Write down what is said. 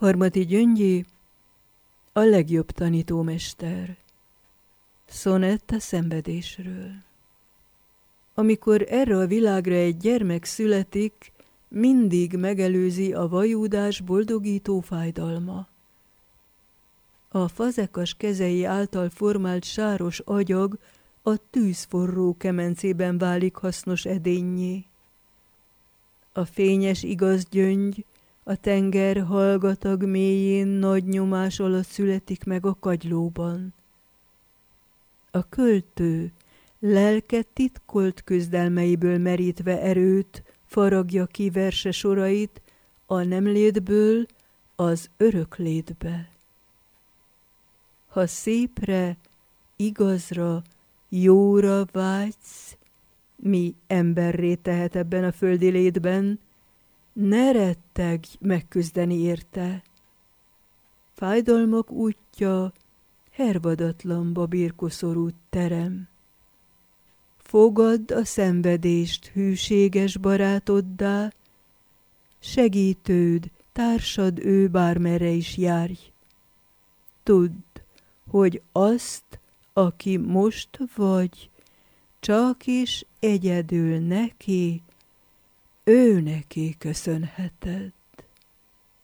Harmati Gyöngyi, a legjobb tanítómester. Szonett a szenvedésről. Amikor erre a világra egy gyermek születik, mindig megelőzi a vajúdás boldogító fájdalma. A fazekas kezei által formált sáros agyag a tűzforró kemencében válik hasznos edénnyé. A fényes igaz gyöngy a tenger hallgatag mélyén nagy nyomás alatt születik meg a kagylóban. A költő lelke titkolt küzdelmeiből merítve erőt faragja ki verse sorait a nemlétből az öröklétbe. Ha szépre, igazra, jóra vágysz, mi emberré tehet ebben a földi létben, ne rettegj megküzdeni érte. Fájdalmak útja hervadatlanba birkoszorút terem. Fogadd a szenvedést hűséges barátoddá, segítőd, társad ő bármerre is járj. Tudd, hogy azt, aki most vagy, csak is egyedül neki, ő neki köszönheted.